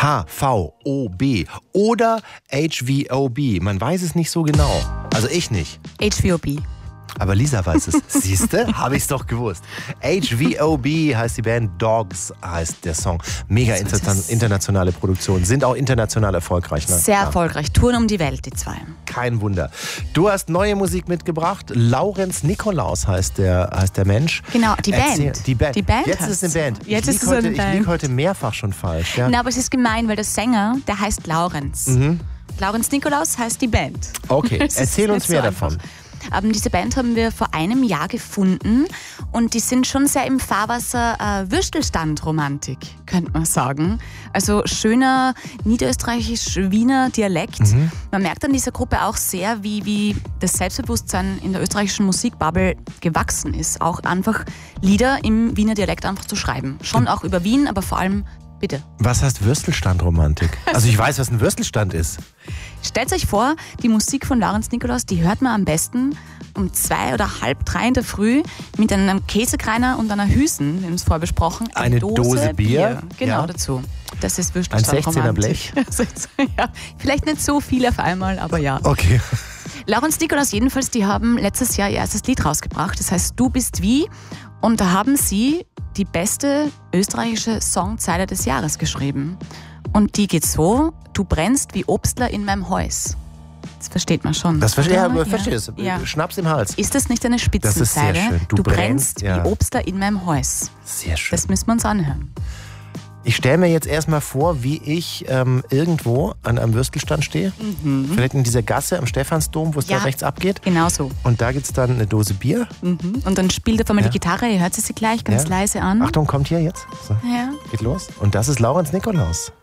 HVOB oder HVOB. Man weiß es nicht so genau. Also ich nicht. HVOB. Aber Lisa weiß es. Siehste? Habe ich es doch gewusst. HVOB heißt die Band, Dogs heißt der Song. Mega internationale Produktion. Sind auch international erfolgreich. Ne? Sehr erfolgreich. Touren um die Welt, die zwei. Kein Wunder. Du hast neue Musik mitgebracht. Laurenz Nikolaus heißt der Mensch. Genau, die Band. Die Band. Jetzt ist es eine Band. Jetzt ist es eine Band. Ich liege heute mehrfach schon falsch. Ja? Na, aber es ist gemein, weil der Sänger, der heißt Laurenz. Laurenz Nikolaus heißt die Band. Okay, erzähl uns mehr davon. Diese Band haben wir vor einem Jahr gefunden und die sind schon sehr im Fahrwasser Würstelstand-Romantik, könnte man sagen. Also schöner niederösterreichisch-Wiener Dialekt. Man merkt an dieser Gruppe auch sehr, wie das Selbstbewusstsein in der österreichischen Musikbubble gewachsen ist. Auch einfach Lieder im Wiener Dialekt einfach zu schreiben. Schon auch über Wien, aber vor allem bitte. Was heißt Würstelstand-Romantik? Also ich weiß, was ein Würstelstand ist. Stellt euch vor, die Musik von Laurenz Nikolaus, die hört man am besten um 2 oder halb 3 in der Früh mit einem Käsekreiner und einer Hüsen, wir haben es vorher besprochen. Eine Dose Bier. Genau, ja. Dazu. Das ist Ein Würstelstand 16er Blech. Ja, vielleicht nicht so viel auf einmal, aber ja. Okay. Laurenz Nikolaus jedenfalls, die haben letztes Jahr ihr erstes Lied rausgebracht, das heißt Du bist wie, und da haben sie die beste österreichische Songzeile des Jahres geschrieben. Und die geht so: Du brennst wie Obstler in meinem Haus. Das versteht man schon. Das verstehe ich. Ja. Schnaps im Hals. Ist das nicht eine Spitzenzeile? Das ist sehr schön. Du brennst wie Obstler in meinem Haus. Sehr schön. Das müssen wir uns anhören. Ich stelle mir jetzt erstmal vor, wie ich irgendwo an einem Würstelstand stehe. Vielleicht in dieser Gasse am Stephansdom, wo es da rechts abgeht. Genau so. Und da gibt es dann eine Dose Bier. Und dann spielt er vor allem die Gitarre, ihr hört sie gleich ganz leise an. Achtung, kommt hier jetzt. So. Ja. Geht los. Und das ist Laurenz Nikolaus.